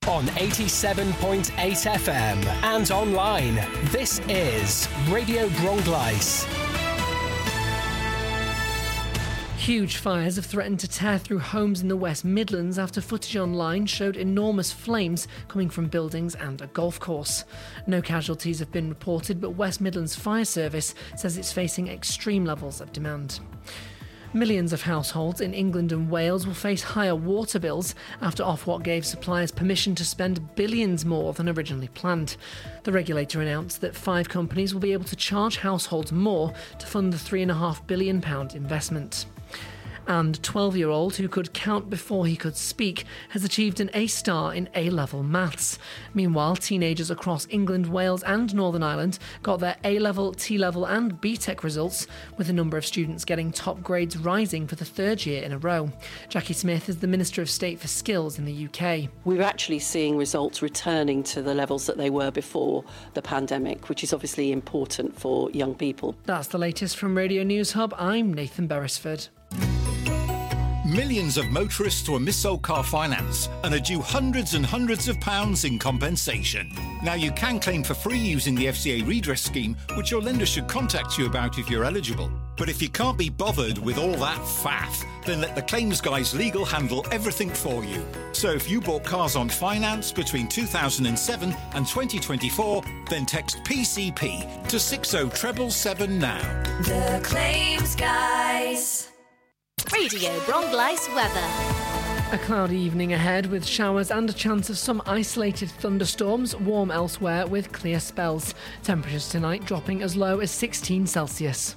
on 87.8 FM and online. This is Radio Bronglais. Huge fires have threatened to tear through homes in the West Midlands after footage online showed enormous flames coming from buildings and a golf course. No casualties have been reported, but West Midlands Fire Service says it's facing extreme levels of demand. Millions of households in England and Wales will face higher water bills after Ofwat gave suppliers permission to spend billions more than originally planned. The regulator announced that 5 companies will be able to charge households more to fund the £3.5 billion investment. And 12-year-old who could count before he could speak has achieved an A-star in A-level maths. Meanwhile, teenagers across England, Wales and Northern Ireland got their A-level, T-level and BTEC results, with the number of students getting top grades rising for the 3rd year in a row. Jackie Smith is the Minister of State for Skills in the UK. We're actually seeing results returning to the levels that they were before the pandemic, which is obviously important for young people. That's the latest from Radio News Hub. I'm Nathan Beresford. Millions of motorists were mis-sold car finance and are due hundreds and hundreds of pounds in compensation. Now you can claim for free using the FCA redress scheme, which your lender should contact you about if you're eligible. But if you can't be bothered with all that faff, then let the claims guys legal handle everything for you. So if you bought cars on finance between 2007 and 2024, then text PCP to 60777 now. The claims guys. Radio Bronglais weather. A cloudy evening ahead with showers and a chance of some isolated thunderstorms, warm elsewhere with clear spells. Temperatures tonight dropping as low as 16 Celsius.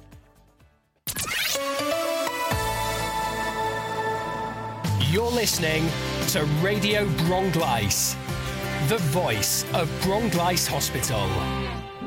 You're listening to Radio Bronglais, the voice of Bronglais Hospital.